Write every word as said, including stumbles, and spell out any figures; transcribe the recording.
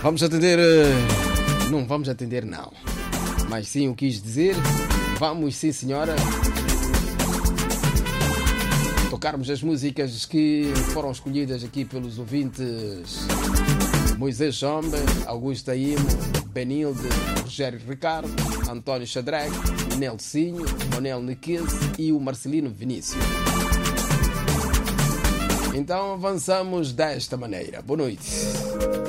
Vamos atender. Uh, não vamos atender, não. Mas sim, o quis dizer. Vamos, sim, senhora. Tocarmos as músicas que foram escolhidas aqui pelos ouvintes Moisés Chombe, Augusto Taimo, Benilde, Rogério Ricardo, António Shadrach, Nelsinho, Monel Niquense e o Marcelino Vinícius. Então avançamos desta maneira. Boa noite.